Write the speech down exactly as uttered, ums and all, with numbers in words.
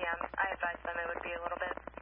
M. I advised them it would be a little bit.